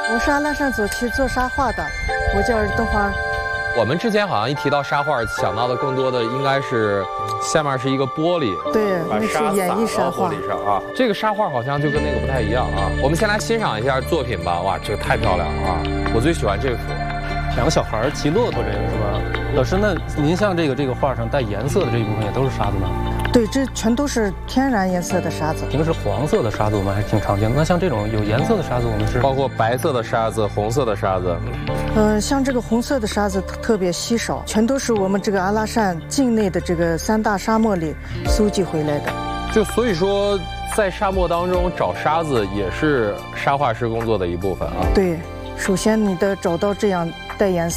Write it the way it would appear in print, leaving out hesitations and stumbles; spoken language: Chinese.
我是阿拉善左旗做沙画的，我叫邓花。 我们之前好像一提到沙画，想到的更多的应该是下面是一个玻璃， 对，那是演绎沙画。 玻璃上啊，这个沙画好像就跟那个不太一样啊。我们先来欣赏一下作品吧。哇，这个太漂亮了啊！我最喜欢这幅。 两个小孩骑骆驼，这个是吧？老师，那您像这个画上带颜色的这一部分也都是沙子吗？ 对，这全都是天然颜色的沙子。 平时黄色的沙子我们还挺常见的，那像这种有颜色的沙子，我们是包括白色的沙子、红色的沙子。 像这个红色的沙子特别稀少，全都是我们这个阿拉善境内的这个3大沙漠里搜集回来的。 就所以说，在沙漠当中找沙子也是沙画师工作的一部分啊。 对，首先你得找到这样带颜色